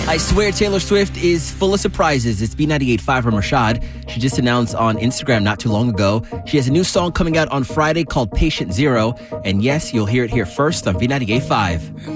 I swear Taylor Swift is full of surprises. It's B98.5 from Rashad. She just announced on Instagram not too long ago. She has a new song coming out on Friday called Patient Zero. And yes, you'll hear it here first on B98.5.